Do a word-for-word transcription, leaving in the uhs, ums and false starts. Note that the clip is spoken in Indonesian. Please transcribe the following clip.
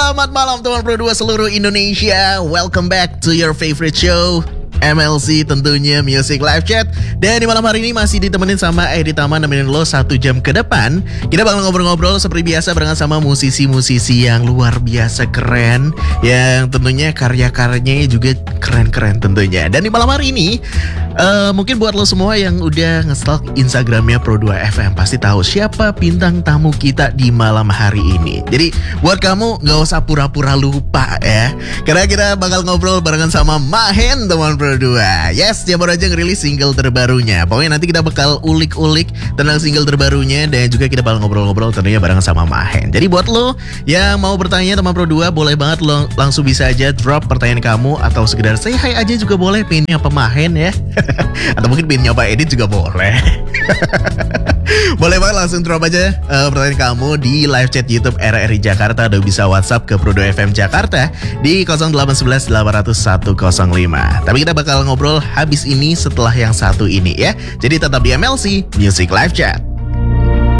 Selamat malam teman Pro dua seluruh Indonesia. Welcome back to your favorite show, M L C tentunya Music Live Chat. Dan di malam hari ini masih ditemenin sama Edi Tama, nemenin lo satu jam ke depan. Kita bakal ngobrol-ngobrol seperti biasa barengan sama musisi-musisi yang luar biasa keren, yang tentunya karya-karyanya juga keren-keren tentunya. Dan di malam hari ini uh, mungkin buat lo semua yang udah nge-stalk Instagramnya Pro dua F M pasti tahu siapa bintang tamu kita di malam hari ini. Jadi buat kamu gak usah pura-pura lupa ya, karena kita bakal ngobrol barengan sama Mahen teman Pro dua. Yes, dia baru aja ngerilis single terbarunya. Pokoknya nanti kita bakal ulik-ulik tentang single terbarunya, dan juga kita bakal ngobrol-ngobrol tentunya barengan sama Mahen. Jadi buat lo yang mau bertanya teman Pro dua, boleh banget lo langsung bisa aja drop pertanyaan kamu, atau sekedar say hi aja juga boleh, pinnya apa Mahen ya. Atau mungkin pinnya apa Edit juga boleh. Boleh banget langsung drop aja uh, pertanyaan kamu di live chat YouTube R R I Jakarta, atau bisa WhatsApp ke Pro dua F M Jakarta di nol delapan satu satu delapan nol nol satu nol lima. Tapi kita bakal ngobrol habis ini setelah yang satu ini ya. Jadi tetap di M L C Music Live Chat.